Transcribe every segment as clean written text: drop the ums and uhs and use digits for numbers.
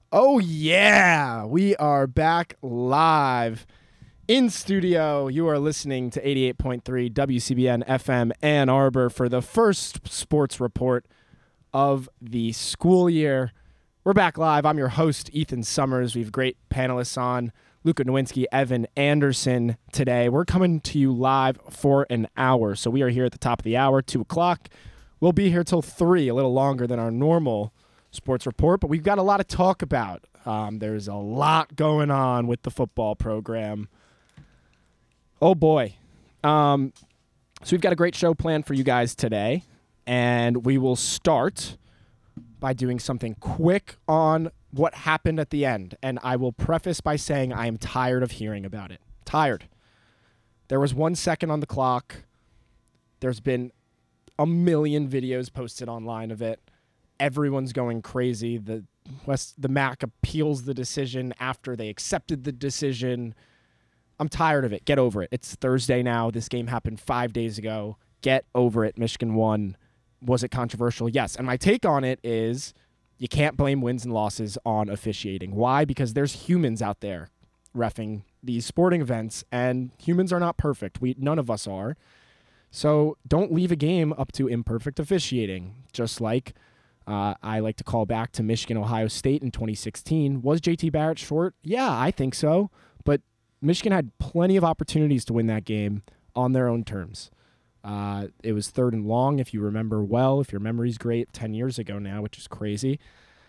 Oh, yeah. We are back live in studio. You are listening to 88.3 WCBN FM Ann Arbor for the first sports report of the school year. We're back live. I'm your host, Ethan Summers. We have great panelists on, Luka Nowinski, Evan Anderson today. We're coming to you live for an hour. So we are here at the top of the hour, 2 o'clock. We'll be here till 3, a little longer than our normal sports report, but we've got a lot to talk about. There's a lot going on with the football program. Oh, boy. So we've got a great show planned for you guys today, and we will start by doing something quick on what happened at the end. And I will preface by saying I am tired of hearing about it. Tired. There was 1 second on the clock. There's been a million videos posted online of it. Everyone's going crazy. The MAC appeals the decision after they accepted the decision. I'm tired of it. Get over it. It's Thursday now. This game happened 5 days ago. Get over it. Michigan won. Was it controversial? Yes. And my take on it is you can't blame wins and losses on officiating. Why? Because there's humans out there reffing these sporting events, and humans are not perfect. None of us are. So don't leave a game up to imperfect officiating. Just like I like to call back to Michigan-Ohio State in 2016. Was J.T. Barrett short? Yeah, I think so. But Michigan had plenty of opportunities to win that game on their own terms. It was 3rd and long, if you remember well, if your memory's great, 10 years ago now, which is crazy.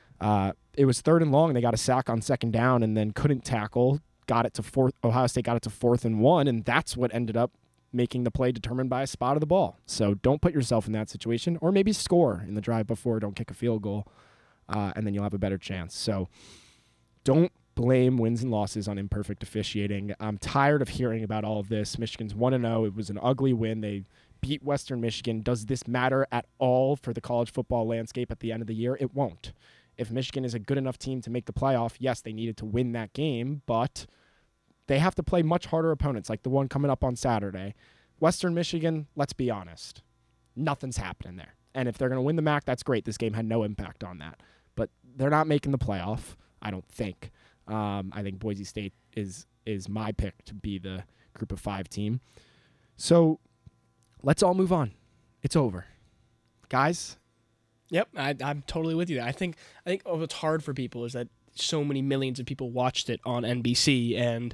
It was 3rd and long, and they got a sack on 2nd down and then couldn't tackle. Ohio State got it to 4th and 1, and that's what ended up making the play determined by a spot of the ball. So don't put yourself in that situation, or maybe score in the drive before, don't kick a field goal, and then you'll have a better chance. So don't blame wins and losses on imperfect officiating. I'm tired of hearing about all of this. Michigan's 1-0. It was an ugly win. They beat Western Michigan. Does this matter at all for the college football landscape at the end of the year? It won't. If Michigan is a good enough team to make the playoff, yes, they needed to win that game, but they have to play much harder opponents like the one coming up on Saturday. Western Michigan, let's be honest, nothing's happening there. And if they're going to win the MAC, that's great. This game had no impact on that. But they're not making the playoff, I don't think. I think Boise State is my pick to be the group of 5 team. So let's all move on. It's over. Guys? Yep, I'm totally with you. I think what's hard for people is that so many millions of people watched it on NBC and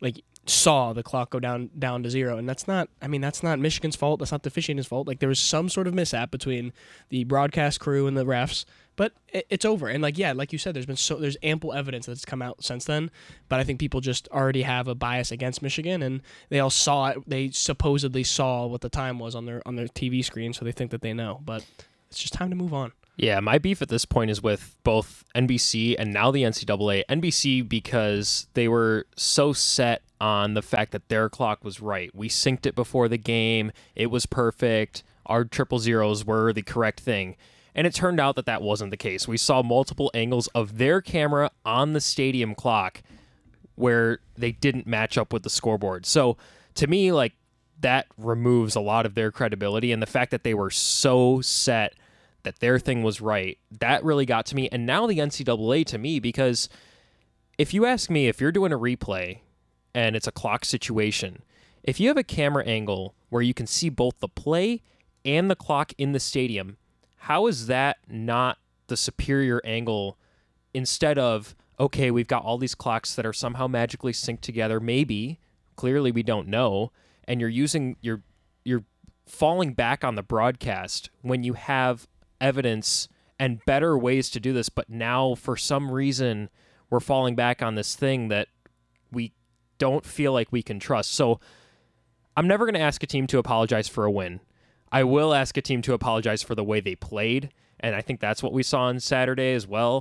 saw the clock go down to 0, and that's not Michigan's fault. That's not the officiating's fault. There was some sort of mishap between the broadcast crew and the refs, but it's over. And like you said, there's ample evidence that's come out since then. But I think people just already have a bias against Michigan, and they all saw it. They supposedly saw what the time was on their TV screen, so they think that they know. But it's just time to move on. Yeah, my beef at this point is with both NBC and now the NCAA. NBC because they were so set on the fact that their clock was right. We synced it before the game. It was perfect. Our 000s were the correct thing. And it turned out that that wasn't the case. We saw multiple angles of their camera on the stadium clock where they didn't match up with the scoreboard. So to me, that removes a lot of their credibility. And the fact that they were so set that their thing was right, that really got to me. And now the NCAA to me, because if you ask me, if you're doing a replay and it's a clock situation, if you have a camera angle where you can see both the play and the clock in the stadium, how is that not the superior angle instead of, okay, we've got all these clocks that are somehow magically synced together, maybe, clearly we don't know, and you're falling back on the broadcast when you have evidence and better ways to do this, but now for some reason we're falling back on this thing that we don't feel like we can trust. So I'm never going to ask a team to apologize for a win. I will ask a team to apologize for the way they played, and I think that's what we saw on Saturday as well.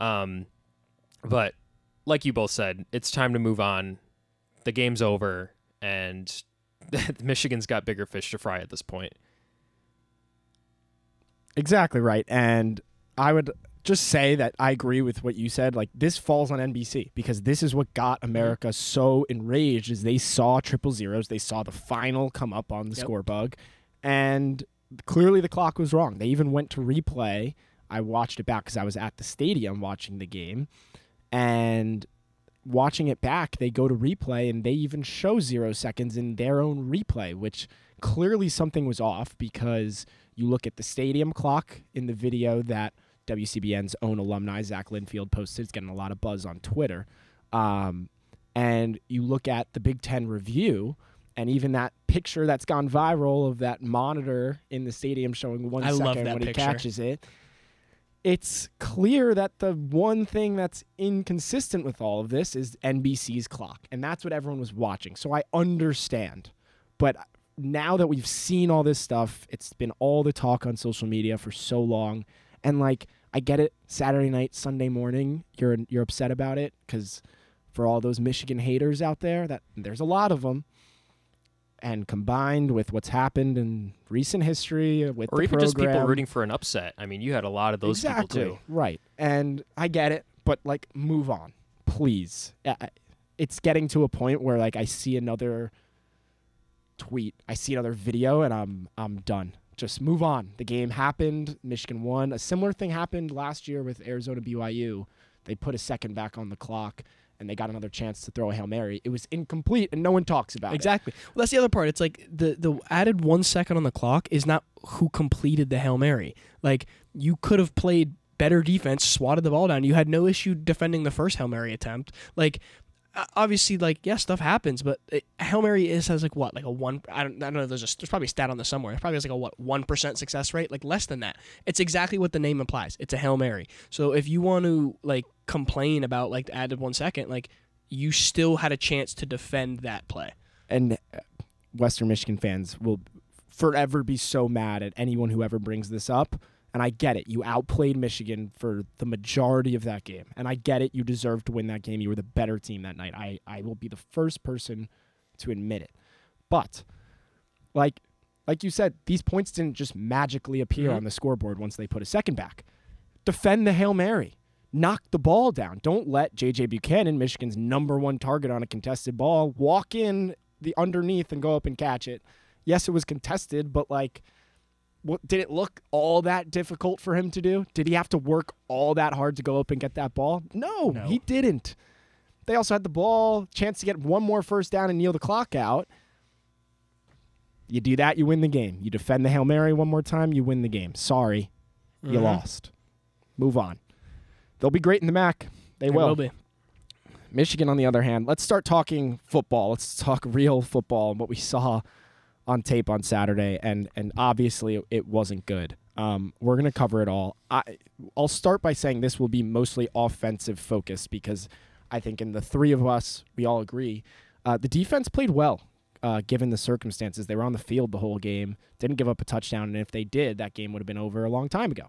But like you both said, it's time to move on. The game's over, and Michigan's got bigger fish to fry at this point. Exactly right. And I would just say that I agree with what you said. This falls on NBC because this is what got America so enraged is they saw 000s. They saw the final come up on the score bug, and clearly the clock was wrong. They even went to replay. I watched it back because I was at the stadium watching the game. And watching it back, they go to replay and they even show 0 seconds in their own replay, which clearly something was off, because you look at the stadium clock in the video that WCBN's own alumni, Zach Linfield, posted. It's getting a lot of buzz on Twitter. And you look at the Big Ten review, and even that picture that's gone viral of that monitor in the stadium showing 1 second love that when he picture. catches it. It's clear that the one thing that's inconsistent with all of this is NBC's clock, and that's what everyone was watching. So I understand. But now that we've seen all this stuff, it's been all the talk on social media for so long, and like, I get it, Saturday night, Sunday morning, you're upset about it, because for all those Michigan haters out there, that there's a lot of them. And combined with what's happened in recent history with or the even program, just people rooting for an upset. I mean, you had a lot of those people too. Right. And I get it, but like, move on, please. It's getting to a point where like, I see another tweet, I see another video, and I'm done. Just move on. The game happened. Michigan won. A similar thing happened last year with Arizona BYU. They put a second back on the clock, and they got another chance to throw a Hail Mary. It was incomplete, and no one talks about it. Exactly. Well, that's the other part. It's like the added 1 second on the clock is not who completed the Hail Mary. Like, you could have played better defense, swatted the ball down. You had no issue defending the first Hail Mary attempt. Like, obviously, like, yeah, stuff happens, but Hail Mary has like what, like a one. I don't know. There's probably a stat on this somewhere. It probably has like a 1% success rate, like less than that. It's exactly what the name implies. It's a Hail Mary. So if you want to like complain about like the added 1 second, like, you still had a chance to defend that play. And Western Michigan fans will forever be so mad at anyone who ever brings this up. And I get it. You outplayed Michigan for the majority of that game. And I get it. You deserved to win that game. You were the better team that night. I will be the first person to admit it. But like you said, these points didn't just magically appear on the scoreboard once they put a second back. Defend the Hail Mary. Knock the ball down. Don't let J.J. Buchanan, Michigan's #1 target on a contested ball, walk in the underneath and go up and catch it. Yes, it was contested, but like, did it look all that difficult for him to do? Did he have to work all that hard to go up and get that ball? No, he didn't. They also had the ball, chance to get one more first down and kneel the clock out. You do that, you win the game. You defend the Hail Mary one more time, you win the game. Sorry, you lost. Move on. They'll be great in the MAC. They will be. Michigan, on the other hand, let's start talking football. Let's talk real football and what we saw on tape on Saturday, and obviously it wasn't good. We're going to cover it all. I'll start by saying this will be mostly offensive focused, because I think in the three of us, we all agree, the defense played well given the circumstances. They were on the field the whole game, didn't give up a touchdown, and if they did, that game would have been over a long time ago.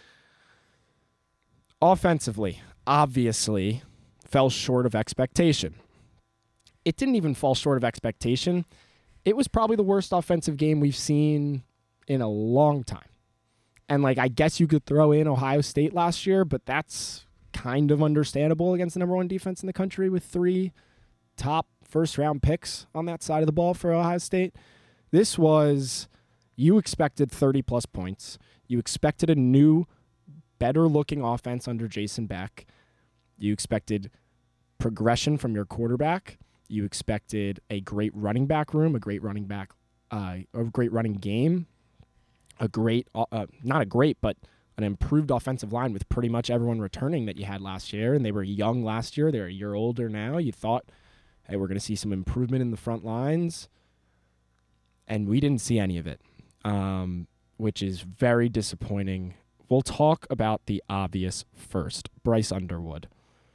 Offensively, obviously, fell short of expectation. It didn't even fall short of expectation. It was probably the worst offensive game we've seen in a long time. And, like, I guess you could throw in Ohio State last year, but that's kind of understandable against the #1 defense in the country with 3 top first-round picks on that side of the ball for Ohio State. This was, you expected 30-plus points. You expected a new, better-looking offense under Jason Beck. You expected progression from your quarterback. You expected a great running back room, a great running back, a great running game, not a great, but an improved offensive line with pretty much everyone returning that you had last year. And they were young last year. They're a year older now. You thought, hey, we're going to see some improvement in the front lines. And we didn't see any of it, which is very disappointing. We'll talk about the obvious first, Bryce Underwood.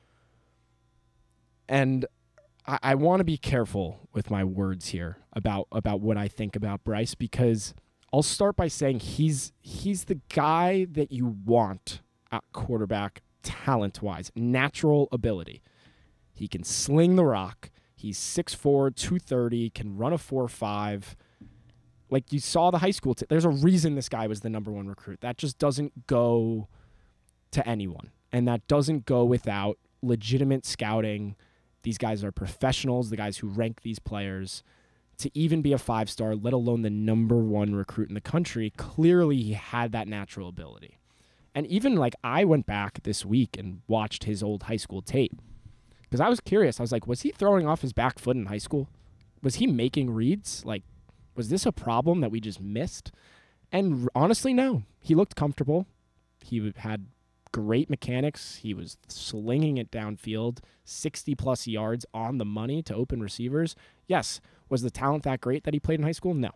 And I want to be careful with my words here about what I think about Bryce, because I'll start by saying he's the guy that you want at quarterback talent-wise, natural ability. He can sling the rock. He's 6'4", 230, can run a 4.5. Like you saw the high school. There's a reason this guy was the #1 recruit. That just doesn't go to anyone, and that doesn't go without legitimate scouting. These guys are professionals, the guys who rank these players. To even be a 5-star, let alone the #1 recruit in the country, clearly he had that natural ability. And even like I went back this week and watched his old high school tape because I was curious. I was like, was he throwing off his back foot in high school? Was he making reads? Like, was this a problem that we just missed? And honestly, no. He looked comfortable. He had great mechanics. He was slinging it downfield, 60-plus yards on the money to open receivers. Yes. Was the talent that great that he played in high school? No.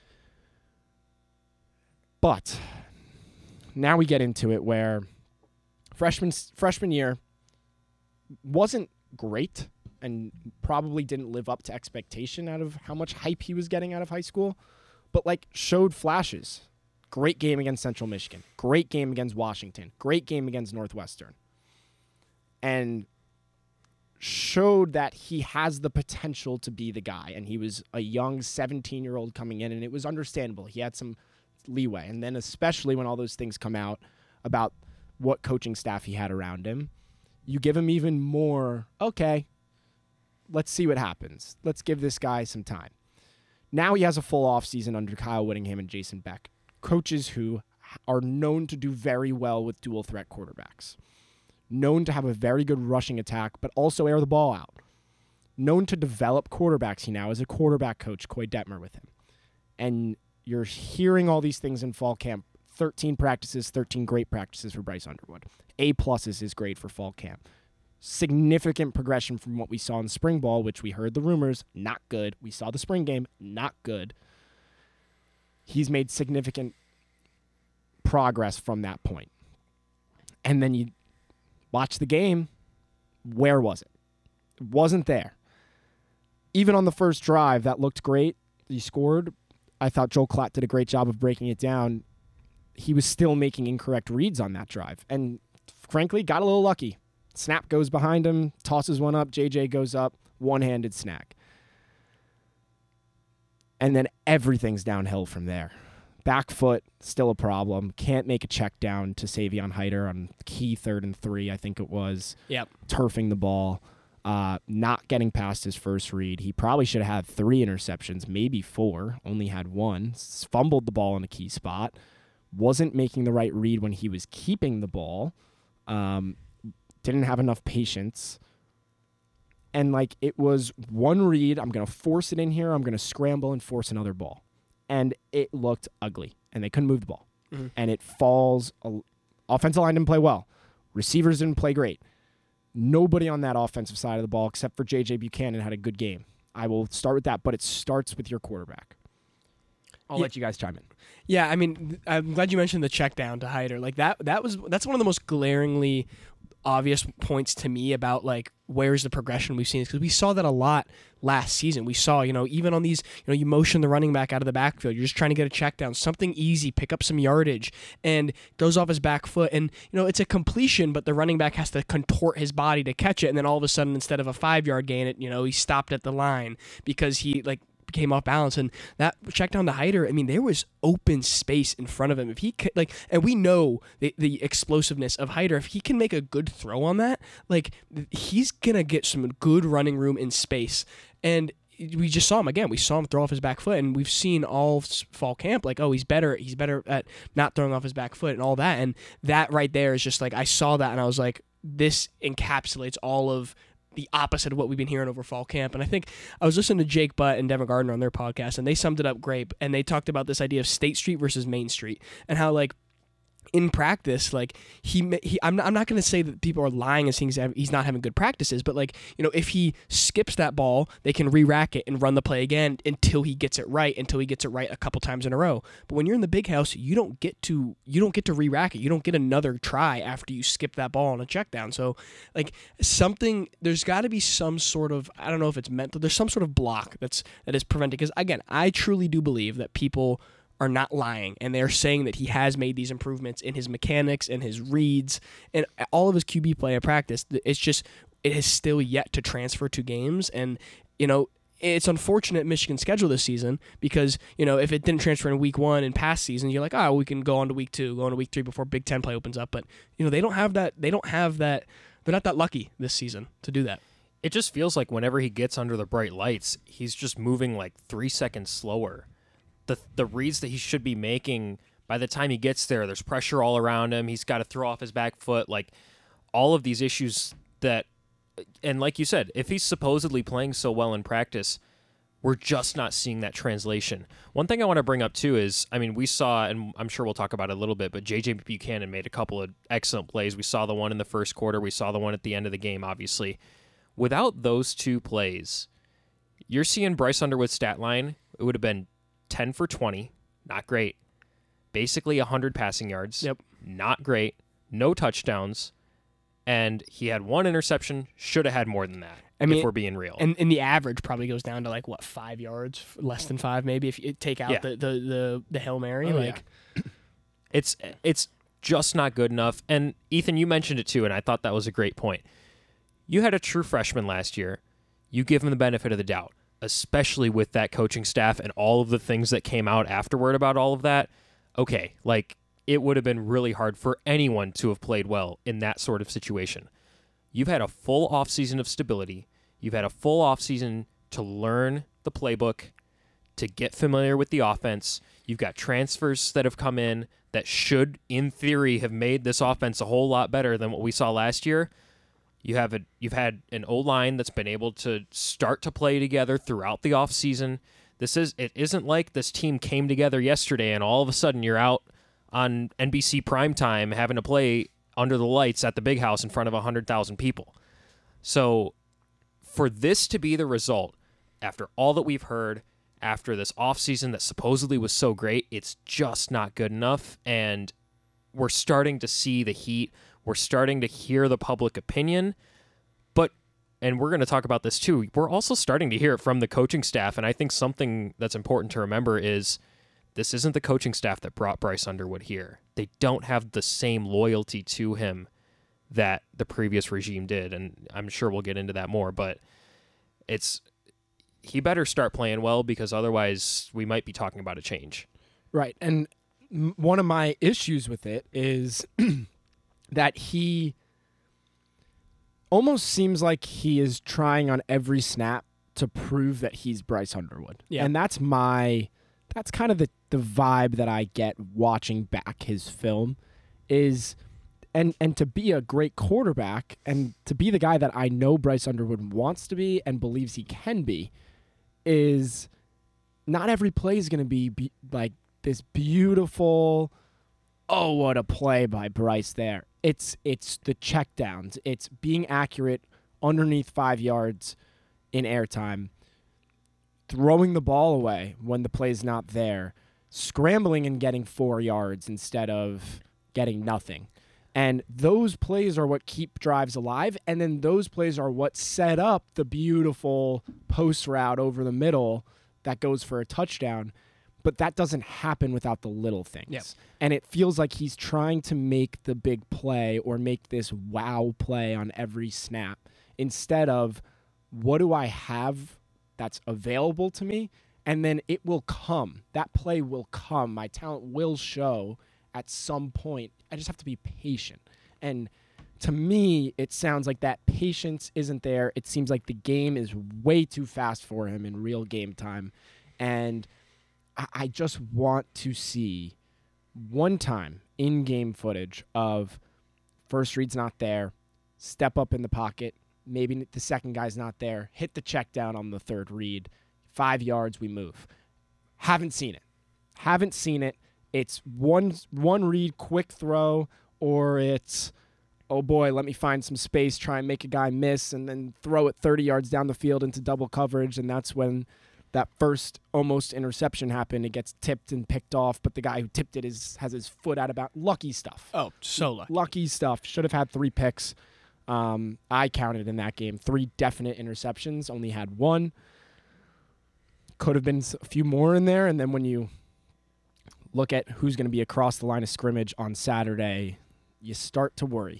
But now we get into it where freshman year wasn't great and probably didn't live up to expectation out of how much hype he was getting out of high school, but like showed flashes. Great game against Central Michigan. Great game against Washington. Great game against Northwestern. And showed that he has the potential to be the guy. And he was a young 17-year-old coming in, and it was understandable. He had some leeway. And then especially when all those things come out about what coaching staff he had around him, you give him even more, okay, let's see what happens. Let's give this guy some time. Now he has a full offseason under Kyle Whittingham and Jason Beck, coaches who are known to do very well with dual threat quarterbacks, known to have a very good rushing attack, but also air the ball out, known to develop quarterbacks. He now is a quarterback coach, Coy Detmer, with him. And you're hearing all these things in fall camp. 13 practices, 13 great practices for Bryce Underwood. A+ is his grade for fall camp. Significant progression from what we saw in spring ball, which we heard the rumors, not good. We saw the spring game, not good. He's made significant progress from that point. And then you watch the game, where was it? It wasn't there. Even on the first drive, that looked great. He scored. I thought Joel Klatt did a great job of breaking it down. He was still making incorrect reads on that drive. And frankly, got a little lucky. Snap goes behind him, tosses one up, JJ goes up, one-handed snag. And then everything's downhill from there. Back foot, still a problem. Can't make a check down to Savion Hyder on key 3rd and 3, I think it was. Yep. Turfing the ball. Not getting past his first read. He probably should have had 3 interceptions, maybe 4. Only had 1. Fumbled the ball in a key spot. Wasn't making the right read when he was keeping the ball. Didn't have enough patience. And like it was one read, I'm going to force it in here, I'm going to scramble and force another ball. And it looked ugly, and they couldn't move the ball. Mm-hmm. And it falls. Offensive line didn't play well. Receivers didn't play great. Nobody on that offensive side of the ball except for J.J. Buchanan had a good game. I will start with that, but it starts with your quarterback. I'll let you guys chime in. Yeah, I mean, I'm glad you mentioned the check down to Hyder. Like that's one of the most glaringly obvious points to me about like where's the progression we've seen, because we saw that a lot last season. We saw, even on these, you motion the running back out of the backfield, you're just trying to get a check down, something easy, pick up some yardage, and goes off his back foot, and it's a completion, but the running back has to contort his body to catch it, and then all of a sudden instead of a 5-yard gain, he stopped at the line because he came off balance. And that check down to Hyder, I mean, there was open space in front of him. If he could, and we know the explosiveness of Hyder, if he can make a good throw on that, he's gonna get some good running room in space. And we just saw him again. We saw him throw off his back foot, and we've seen all fall camp he's better at not throwing off his back foot and all that. And that right there is just I saw that and I was like, this encapsulates all of the opposite of what we've been hearing over fall camp. And I think I was listening to Jake Butt and Devin Gardner on their podcast, and they summed it up great. And they talked about this idea of State Street versus Main Street, and how in practice, I'm not going to say that people are lying and saying he's not having good practices, but if he skips that ball, they can re-rack it and run the play again until he gets it right a couple times in a row. But when you're in the big house, you don't get to re-rack it. You don't get another try after you skip that ball on a check down. So there's got to be some sort of, I don't know if it's mental, there's some sort of block that is preventing, because again, I truly do believe that people are not lying, and they're saying that he has made these improvements in his mechanics and his reads and all of his QB play at practice. It's just, it has still yet to transfer to games. And it's unfortunate Michigan's schedule this season, because if it didn't transfer in week 1 in past seasons, you're like, we can go on to week 2, go on to week 3 before Big Ten play opens up. But they don't have that. They're not that lucky this season to do that. It just feels like whenever he gets under the bright lights, he's just moving 3 seconds slower. The reads that he should be making By the time he gets there, there's pressure all around him. He's got to throw off his back foot. Like, all of these issues that, and like you said, if he's supposedly playing so well in practice, we're just not seeing that translation. One thing I want to bring up too is, I mean, we saw, and I'm sure we'll talk about it a little bit, but J.J. Buchanan made a couple of excellent plays. We saw the one in the first quarter. We saw the one at the end of the game, obviously. Without those two plays, you're seeing Bryce Underwood's stat line. It would have been 10 for 20. Not great. Basically 100 passing yards. Yep. Not great. No touchdowns. And he had one interception. Should have had more than that, if we're being real. And the average probably goes down to like, 5 yards? Less than 5 maybe if you take out the Hail Mary. It's just not good enough. And Ethan, you mentioned it too, and I thought that was a great point. You had a true freshman last year. You give him the benefit of the doubt, especially with that coaching staff and all of the things that came out afterward about all of that. Okay, it would have been really hard for anyone to have played well in that sort of situation. You've had a full offseason of stability. You've had a full offseason to learn the playbook, to get familiar with the offense. You've got transfers that have come in that should, in theory, have made this offense a whole lot better than what we saw last year. You've had an O-line that's been able to start to play together throughout the offseason. It isn't like this team came together yesterday and all of a sudden you're out on NBC primetime having to play under the lights at the Big House in front of 100,000 people. So for this to be the result, after all that we've heard, after this offseason that supposedly was so great, it's just not good enough. And we're starting to see the heat. We're starting to hear the public opinion. And we're going to talk about this too, we're also starting to hear it from the coaching staff. And I think something that's important to remember is this isn't the coaching staff that brought Bryce Underwood here. They don't have the same loyalty to him that the previous regime did. And I'm sure we'll get into that more, but he better start playing well, because otherwise we might be talking about a change. Right. And one of my issues with it is that he almost seems like he is trying on every snap to prove that he's Bryce Underwood. Yeah. And that's kind of the vibe that I get watching back his film is, and to be a great quarterback and to be the guy that I know Bryce Underwood wants to be and believes he can be, is not every play is going to be like this beautiful, oh, what a play by Bryce there. It's the checkdowns. It's being accurate underneath 5 yards in airtime, throwing the ball away when the play's not there, scrambling and getting 4 yards instead of getting nothing. And those plays are what keep drives alive, and then those plays are what set up the beautiful post route over the middle that goes for a touchdown. But that doesn't happen without the little things. Yep. And it feels like he's trying to make the big play or make this wow play on every snap instead of what do I have that's available to me? And then it will come. That play will come. My talent will show at some point. I just have to be patient. And to me, it sounds like that patience isn't there. It seems like the game is way too fast for him in real game time. And I just want to see one time in-game footage of first read's not there, step up in the pocket, maybe the second guy's not there, hit the check down on the third read, 5 yards, we move. Haven't seen it. It's one read, quick throw, or it's, oh boy, let me find some space, try and make a guy miss, and then throw it 30 yards down the field into double coverage, and that's when that first almost interception happened. It gets tipped and picked off, but the guy who tipped it has his foot out of bounds. Lucky stuff. Oh, so lucky. Lucky stuff. Should have had 3 picks. I counted in that game 3 definite interceptions. Only had 1. Could have been a few more in there. And then when you look at who's going to be across the line of scrimmage on Saturday, you start to worry.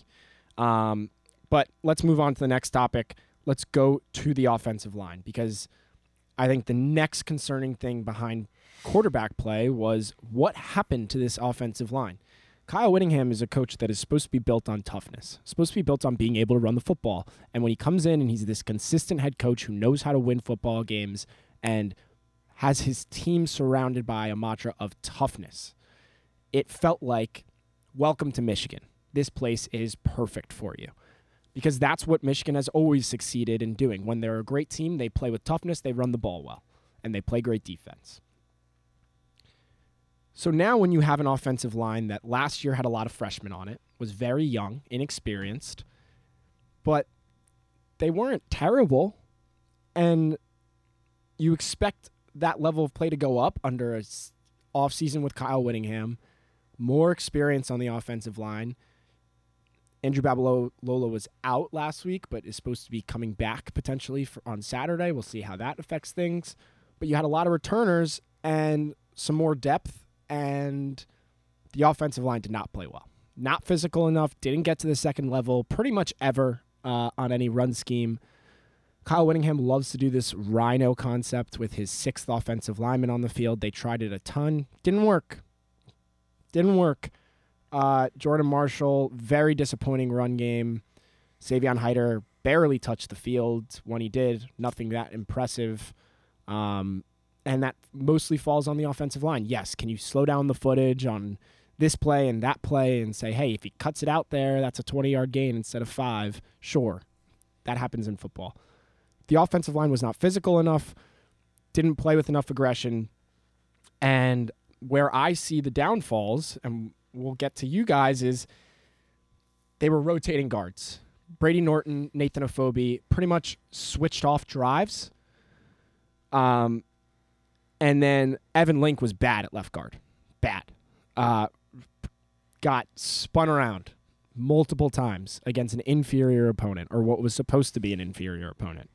But let's move on to the next topic. Let's go to the offensive line, because I think the next concerning thing behind quarterback play was what happened to this offensive line. Kyle Whittingham is a coach that is supposed to be built on toughness, supposed to be built on being able to run the football. And when he comes in and he's this consistent head coach who knows how to win football games and has his team surrounded by a mantra of toughness, it felt like, welcome to Michigan. This place is perfect for you. Because that's what Michigan has always succeeded in doing. When they're a great team, they play with toughness, they run the ball well, and they play great defense. So now when you have an offensive line that last year had a lot of freshmen on it, was very young, inexperienced, but they weren't terrible, and you expect that level of play to go up under a offseason with Kyle Whittingham, more experience on the offensive line. Andrew Babalola was out last week, but is supposed to be coming back potentially on Saturday. We'll see how that affects things. But you had a lot of returners and some more depth, and the offensive line did not play well. Not physical enough, didn't get to the second level pretty much ever on any run scheme. Kyle Whittingham loves to do this rhino concept with his sixth offensive lineman on the field. They tried it a ton. Didn't work. Jordan Marshall, very disappointing run game. Savion Hyder barely touched the field. When he did, nothing that impressive. And that mostly falls on the offensive line. Yes, can you slow down the footage on this play and that play and say, hey, if he cuts it out there, that's a 20-yard gain instead of 5. Sure, that happens in football. The offensive line was not physical enough, didn't play with enough aggression, and where I see the downfalls, and we'll get to you guys, is they were rotating guards. Brady Norton, Nathan Afobe pretty much switched off drives. And then Evan Link was bad at left guard. Bad. Got spun around multiple times against an inferior opponent, or what was supposed to be an inferior opponent.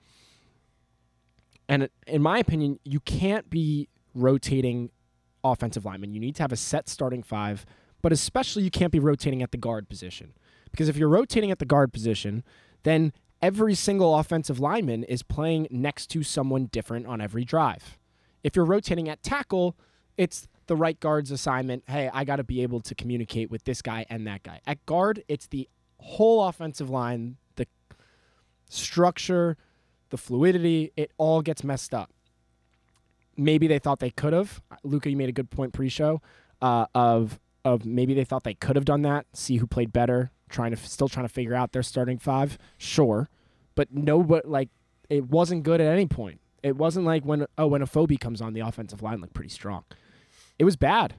And in my opinion, you can't be rotating offensive linemen. You need to have a set starting 5, but especially you can't be rotating at the guard position. Because if you're rotating at the guard position, then every single offensive lineman is playing next to someone different on every drive. If you're rotating at tackle, it's the right guard's assignment. Hey, I got to be able to communicate with this guy and that guy. At guard, it's the whole offensive line, the structure, the fluidity, it all gets messed up. Maybe they thought they could have. Luca, you made a good point pre-show of maybe they thought they could have done that, see who played better, still trying to figure out their starting 5. Sure. But it wasn't good at any point. It wasn't like when Afobe comes on, the offensive line looked pretty strong. It was bad.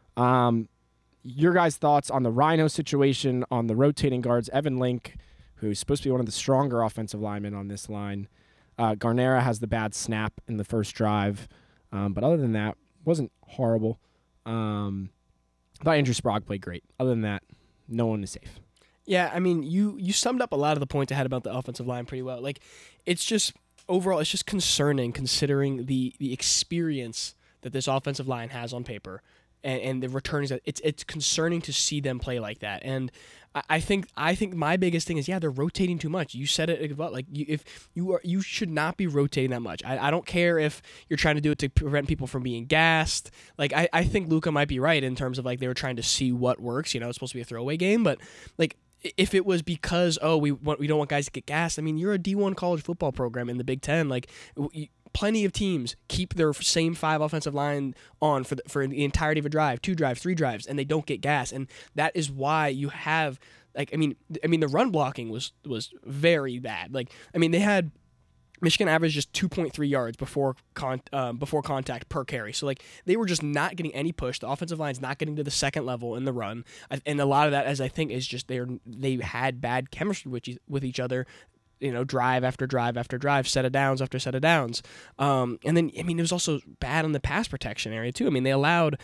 Your guys' thoughts on the Rhino situation, on the rotating guards, Evan Link, who's supposed to be one of the stronger offensive linemen on this line. Garnera has the bad snap in the first drive. But other than that, wasn't horrible. I thought Andrew Sprague played great. Other than that, no one is safe. Yeah, I mean, you summed up a lot of the points I had about the offensive line pretty well. Like, it's just, overall, it's just concerning considering the experience that this offensive line has on paper and the returns. It's concerning to see them play like that. And I think my biggest thing is, they're rotating too much. You said it about, like, you should not be rotating that much. I don't care if you're trying to do it to prevent people from being gassed. Like, I think Luca might be right in terms of, like, they were trying to see what works. It's supposed to be a throwaway game, but, like, if it was because, we don't want guys to get gassed, I mean, you're a D1 college football program in the Big Ten. Like, plenty of teams keep their same 5 offensive line on for the entirety of a drive, 2 drives, 3 drives, and they don't get gas. And that is why you have, like, I mean, the run blocking was very bad. Like, I mean, they had Michigan averaged just 2.3 yards before contact per carry. So, like, they were just not getting any push. The offensive line's not getting to the second level in the run. And a lot of that, as I think, is just they had bad chemistry with each other, drive after drive after drive, set of downs after set of downs. And then, I mean, it was also bad on the pass protection area, too. I mean, they allowed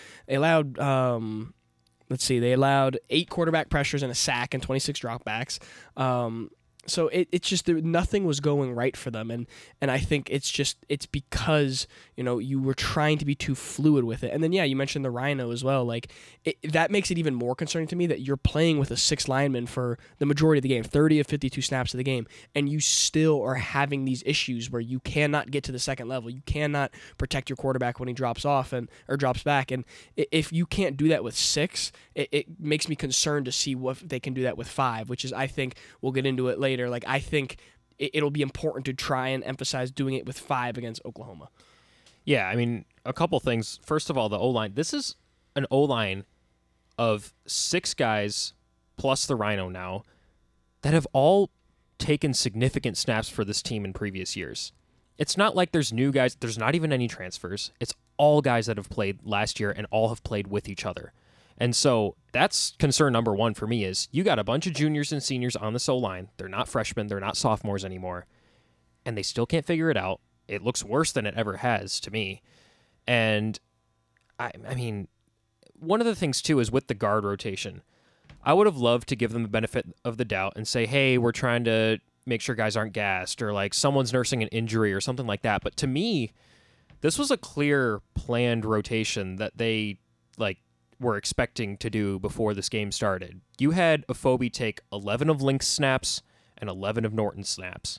8 quarterback pressures and a sack and 26 dropbacks. So it's just nothing was going right for them, and I think it's because you were trying to be too fluid with it. And then you mentioned the Rhino as well. Like, that makes it even more concerning to me that you're playing with a 6 lineman for the majority of the game, 30 of 52 snaps of the game, and you still are having these issues where you cannot get to the second level. You cannot protect your quarterback when he drops off or drops back. And if you can't do that with 6, it makes me concerned to see what they can do that with 5, which is, I think we'll get into it later. Like, I think it'll be important to try and emphasize doing it with 5 against Oklahoma. Yeah, I mean, a couple things. First of all, the O-line. This is an O-line of 6 guys plus the Rhino now that have all taken significant snaps for this team in previous years. It's not like there's new guys. There's not even any transfers. It's all guys that have played last year and all have played with each other. And so that's concern number one for me is you got a bunch of juniors and seniors on the O-line. They're not freshmen. They're not sophomores anymore. And they still can't figure it out. It looks worse than it ever has to me. And, I mean, one of the things, too, is with the guard rotation. I would have loved to give them the benefit of the doubt and say, hey, we're trying to make sure guys aren't gassed or like someone's nursing an injury or something like that. But to me, this was a clear planned rotation that they were expecting to do before this game started. You had Afobe take 11 of Link's snaps and 11 of Norton's snaps.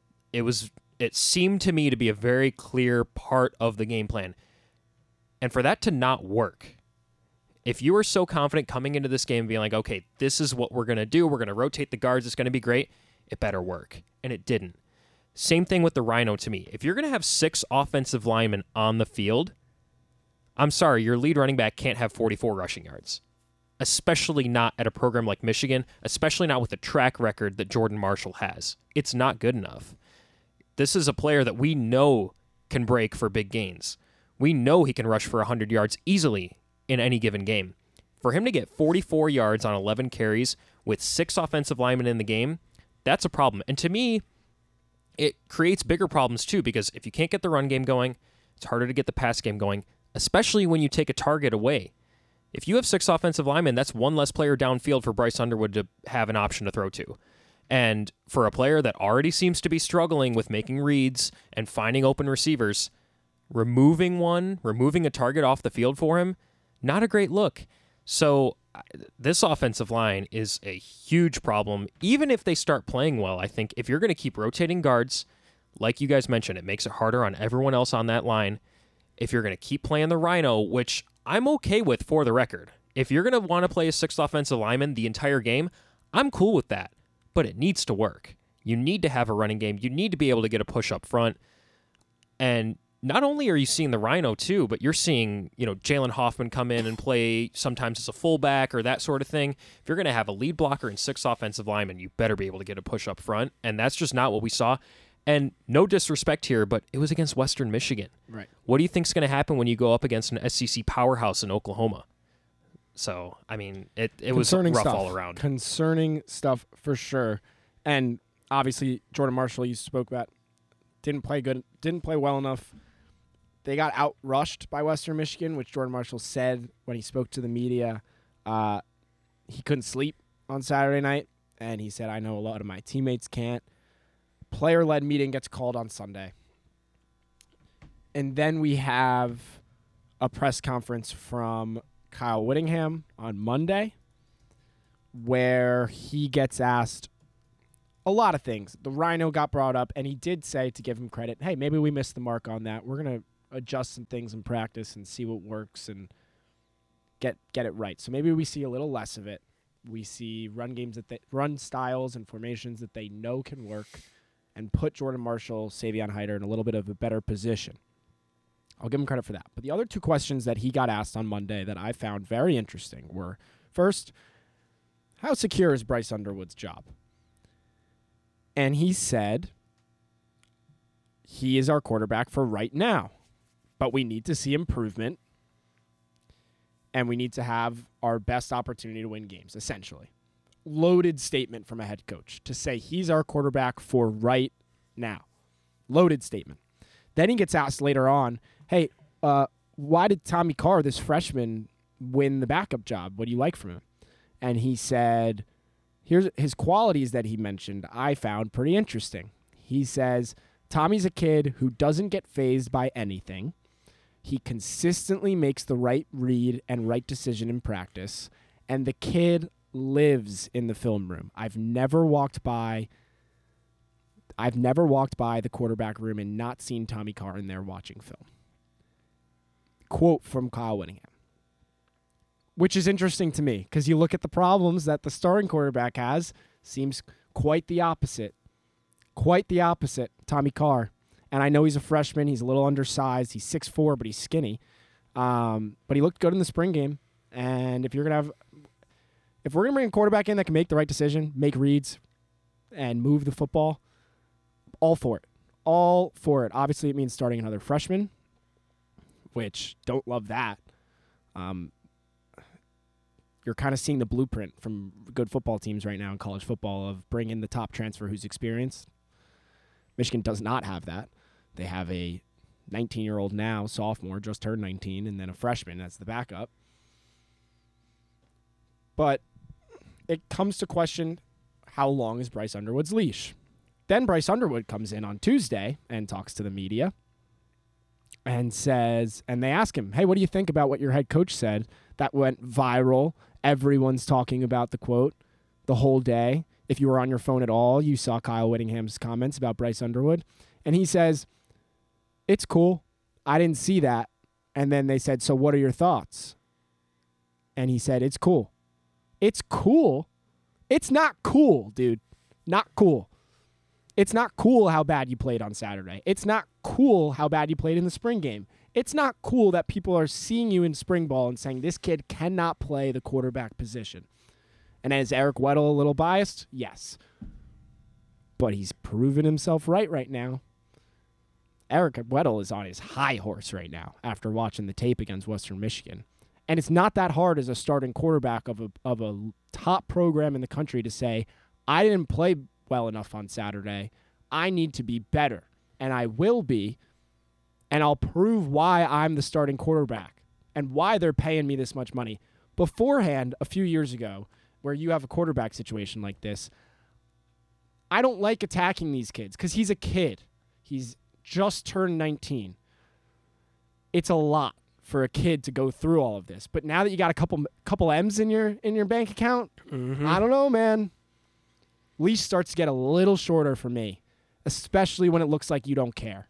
It seemed to me to be a very clear part of the game plan. And for that to not work, if you were so confident coming into this game being like, okay, this is what we're going to do, we're going to rotate the guards, it's going to be great, it better work. And it didn't. Same thing with the Rhino to me. If you're going to have 6 offensive linemen on the field, I'm sorry, your lead running back can't have 44 rushing yards, especially not at a program like Michigan, especially not with the track record that Jordan Marshall has. It's not good enough. This is a player that we know can break for big gains. We know he can rush for 100 yards easily in any given game. For him to get 44 yards on 11 carries with 6 offensive linemen in the game, that's a problem. And to me, it creates bigger problems too, because if you can't get the run game going, it's harder to get the pass game going, especially when you take a target away. If you have 6 offensive linemen, that's one less player downfield for Bryce Underwood to have an option to throw to. And for a player that already seems to be struggling with making reads and finding open receivers, removing a target off the field for him, not a great look. So this offensive line is a huge problem. Even if they start playing well, I think if you're going to keep rotating guards, like you guys mentioned, it makes it harder on everyone else on that line. If you're going to keep playing the Rhino, which I'm okay with for the record. If you're going to want to play a 6th offensive lineman the entire game, I'm cool with that. But it needs to work. You need to have a running game. You need to be able to get a push up front. And not only are you seeing the Rhino too, but you're seeing, Jalen Hoffman come in and play sometimes as a fullback or that sort of thing. If you're going to have a lead blocker and 6 offensive linemen, you better be able to get a push up front. And that's just not what we saw. And no disrespect here, but it was against Western Michigan. Right. What do you think's going to happen when you go up against an SEC powerhouse in Oklahoma? So, I mean, it was rough stuff. all around. Concerning stuff for sure. And obviously, Jordan Marshall, you spoke about, didn't play well enough. They got out-rushed by Western Michigan, which Jordan Marshall said when he spoke to the media. He couldn't sleep on Saturday night, and he said, I know a lot of my teammates can't. Player-led meeting gets called on Sunday. And then we have a press conference from Kyle Whittingham on Monday where he gets asked a lot of things. The Rhino got brought up, and he did say, to give him credit, hey, maybe we missed the mark on that. We're going to adjust some things in practice and see what works and get it right. So maybe we see a little less of it. We see run styles and formations that they know can work and put Jordan Marshall, Savion Hyder in a little bit of a better position. I'll give him credit for that. But the other 2 questions that he got asked on Monday that I found very interesting were, first, how secure is Bryce Underwood's job? And he said, he is our quarterback for right now, but we need to see improvement, and we need to have our best opportunity to win games, essentially. Loaded statement from a head coach to say he's our quarterback for right now. Loaded statement. Then he gets asked later on, hey, why did Tommy Carr, this freshman, win the backup job? What do you like from him? And he said, here's his qualities that he mentioned I found pretty interesting. He says, Tommy's a kid who doesn't get fazed by anything. He consistently makes the right read and right decision in practice. And the kid lives in the film room. I've never walked by the quarterback room and not seen Tommy Carr in there watching film. Quote from Kyle Whittingham. Which is interesting to me because you look at the problems that the starting quarterback has, seems quite the opposite. Quite the opposite, Tommy Carr. And I know he's a freshman. He's a little undersized. He's 6'4", but he's skinny. But he looked good in the spring game. And if you're going to have If we're going to bring a quarterback in that can make the right decision, make reads, and move the football, all for it. All for it. Obviously, it means starting another freshman, which don't love that. You're kind of seeing the blueprint from good football teams right now in college football of bring in the top transfer who's experienced. Michigan does not have that. They have a 19-year-old now, sophomore, just turned 19, and then a freshman as the backup. But it comes to question, how long is Bryce Underwood's leash? Then Bryce Underwood comes in on Tuesday and talks to the media and says, and they ask him, hey, what do you think about what your head coach said? That went viral. Everyone's talking about the quote the whole day. If you were on your phone at all, you saw Kyle Whittingham's comments about Bryce Underwood. And he says, it's cool. I didn't see that. And then they said, so what are your thoughts? And he said, it's cool. It's cool? It's not cool, dude. Not cool. It's not cool how bad you played on Saturday. It's not cool how bad you played in the spring game. It's not cool that people are seeing you in spring ball and saying this kid cannot play the quarterback position. And is Eric Weddle a little biased? Yes. But he's proven himself right now. Eric Weddle is on his high horse right now after watching the tape against Western Michigan. And it's not that hard as a starting quarterback of a top program in the country to say, I didn't play well enough on Saturday. I need to be better. And I will be. And I'll prove why I'm the starting quarterback and why they're paying me this much money. Beforehand, a few years ago, where you have a quarterback situation like this, I don't like attacking these kids because he's a kid. He's just turned 19. It's a lot for a kid to go through all of this. But now that you got a couple M's in your bank account, I don't know, man. Leash starts to get a little shorter for me, especially when it looks like you don't care.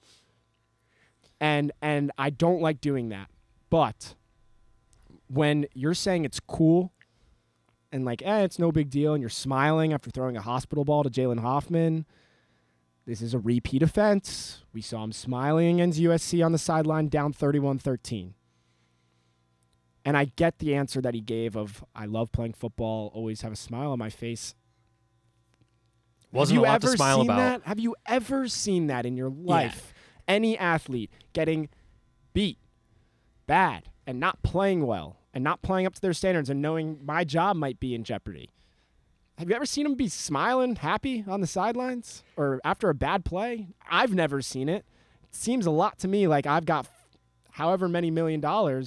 And I don't like doing that. But when you're saying it's cool and like, it's no big deal, and you're smiling after throwing a hospital ball to Jalen Hoffman, this is a repeat offense. We saw him smiling against USC on the sideline, down 31-13. And I get the answer that he gave of, I love playing football, always have a smile on my face. Wasn't a lot to smile about. That? Have you ever seen that in your life? Yeah. Any athlete getting beat bad and not playing well and not playing up to their standards and knowing my job might be in jeopardy. Have you ever seen him be smiling, happy on the sidelines or after a bad play? I've never seen it. It seems a lot to me like I've got however many $1 million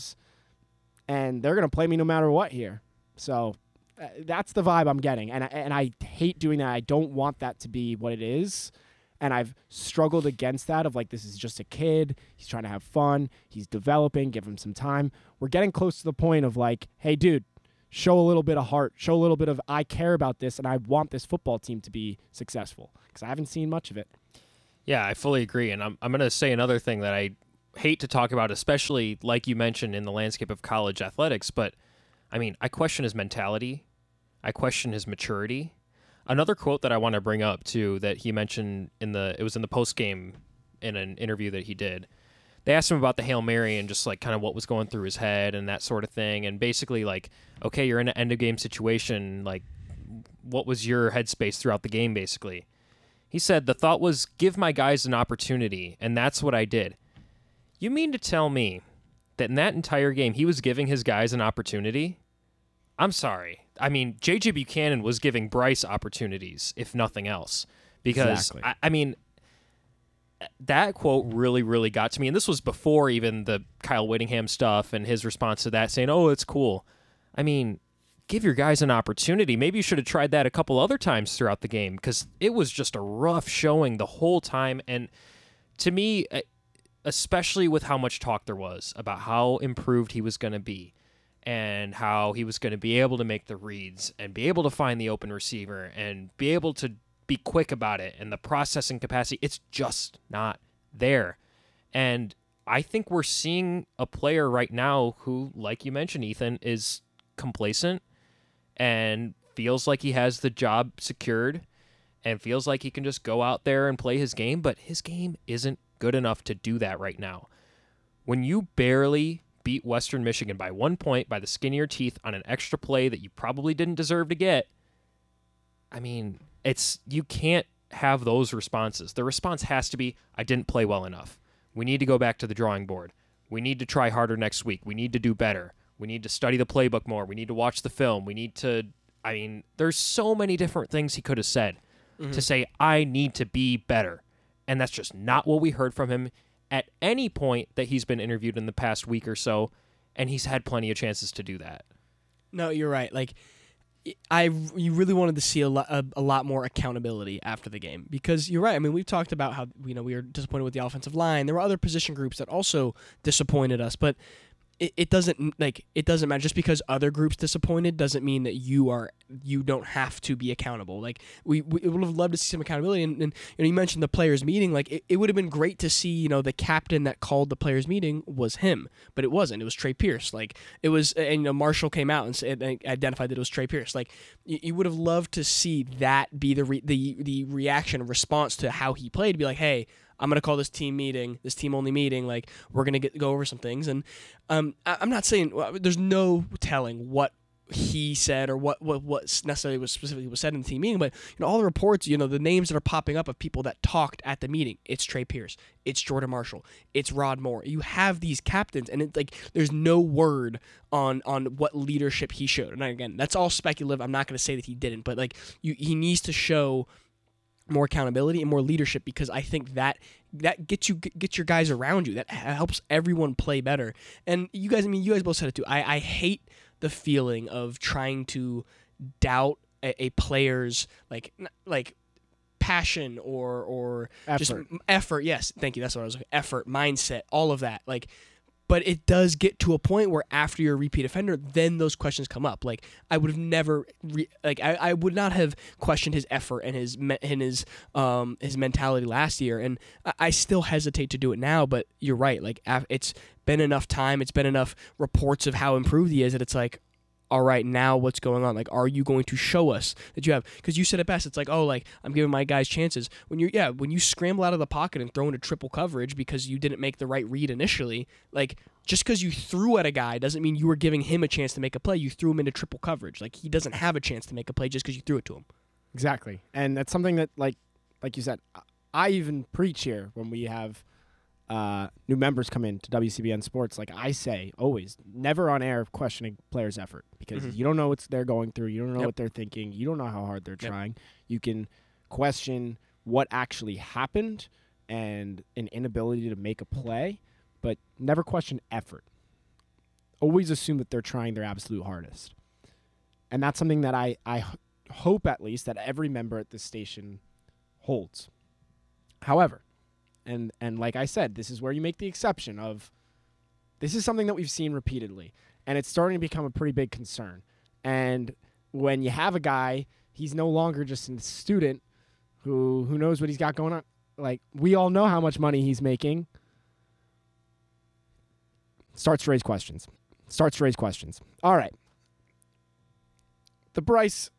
and they're going to play me no matter what here. So that's the vibe I'm getting. And I hate doing that. I don't want that to be what it is. And I've struggled against that of like, this is just a kid. He's trying to have fun. He's developing. Give him some time. We're getting close to the point of like, hey, dude, show a little bit of heart. Show a little bit of I care about this and I want this football team to be successful because I haven't seen much of it. Yeah, I fully agree. And I'm going to say another thing that I hate to talk about, especially like you mentioned in the landscape of college athletics. But, I mean, I question his mentality. I question his maturity. Another quote that I want to bring up too that he mentioned it was in the post game in an interview that he did. They asked him about the Hail Mary and just like kind of what was going through his head and that sort of thing, and basically like, okay, you're in an end of game situation, like what was your headspace throughout the game basically? He said the thought was give my guys an opportunity, and that's what I did. You mean to tell me that in that entire game he was giving his guys an opportunity? I'm sorry. I mean, J.J. Buchanan was giving Bryce opportunities, if nothing else. Because, exactly. I mean, that quote really, really got to me. And this was before even the Kyle Whittingham stuff and his response to that saying, oh, it's cool. I mean, give your guys an opportunity. Maybe you should have tried that a couple other times throughout the game because it was just a rough showing the whole time. And to me, especially with how much talk there was about how improved he was going to be, and how he was going to be able to make the reads and be able to find the open receiver and be able to be quick about it and the processing capacity, it's just not there. And I think we're seeing a player right now who, like you mentioned, Ethan, is complacent and feels like he has the job secured and feels like he can just go out there and play his game, but his game isn't good enough to do that right now. When you barely beat Western Michigan by 1 point by the skin of your teeth on an extra play that you probably didn't deserve to get. I mean, you can't have those responses. The response has to be, I didn't play well enough. We need to go back to the drawing board. We need to try harder next week. We need to do better. We need to study the playbook more. We need to watch the film. We need to, I mean, there's so many different things he could have said to say, I need to be better. And that's just not what we heard from him at any point that he's been interviewed in the past week or so. And he's had plenty of chances to do that. No, you're right. Like, you really wanted to see a lot more accountability after the game, because you're right. I mean, we've talked about how we were disappointed with the offensive line. There were other position groups that also disappointed us, but it doesn't matter. Just because other groups disappointed doesn't mean that you don't have to be accountable. Like, we would have loved to see some accountability. And you mentioned the players meeting. Like, it would have been great to see, the captain that called the players meeting was him, but it wasn't. It was Trey Pierce. Like, it was, and Marshall came out and identified that it was Trey Pierce. Like, you would have loved to see that be the reaction, response to how he played. To be like, hey, I'm going to call this team meeting, this team-only meeting. Like, we're going to go over some things. And I'm not saying there's no telling what he said or what necessarily was specifically was said in the team meeting, but all the reports, the names that are popping up of people that talked at the meeting. It's Trey Pierce, it's Jordan Marshall, it's Rod Moore. You have these captains, and it's like there's no word on what leadership he showed. And again, that's all speculative. I'm not going to say that he didn't, but like he needs to show more accountability and more leadership, because I think that gets your guys around you. That helps everyone play better. And you guys both said it too. I hate the feeling of trying to doubt a player's like passion or effort. Just effort. Yes, thank you. That's what I was looking. Effort, mindset, all of that. Like, but it does get to a point where after you're a repeat offender, then those questions come up. Like, I would have never, I would not have questioned his effort and his mentality last year, and I still hesitate to do it now. But you're right. Like, it's been enough time, it's been enough reports of how improved he is that it's like, all right, now what's going on? Like, are you going to show us that you have? Because you said it best. It's like, oh, like, I'm giving my guys chances. When you scramble out of the pocket and throw into triple coverage because you didn't make the right read initially, like, just because you threw at a guy doesn't mean you were giving him a chance to make a play. You threw him into triple coverage. Like, he doesn't have a chance to make a play just because you threw it to him. Exactly. And that's something that, like you said, I even preach here when we have new members come in to WCBN Sports. Like I say always, never on air questioning players' effort, because you don't know what they're going through. You don't know what they're thinking. You don't know how hard they're trying. You can question what actually happened and an inability to make a play, but never question effort. Always assume that they're trying their absolute hardest. And that's something that I hope, at least, that every member at this station holds. However, and like I said, this is where you make the exception of, this is something that we've seen repeatedly, and it's starting to become a pretty big concern. And when you have a guy, he's no longer just a student who knows what he's got going on. Like, we all know how much money he's making. Starts to raise questions. All right. The Bryce